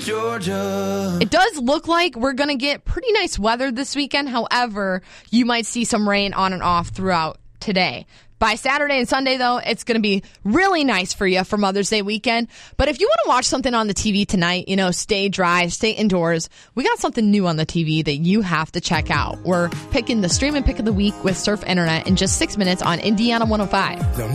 Georgia. It does look like we're going to get pretty nice weather this weekend. However, you might see some rain on and off throughout today. By Saturday and Sunday, though, it's going to be really nice for you for Mother's Day weekend. But if you want to watch something on the TV tonight, stay dry, stay indoors, we got something new on the TV that you have to check out. We're picking the Stream and Pick of the Week with Surf Internet in just 6 minutes on Indiana 105. They'll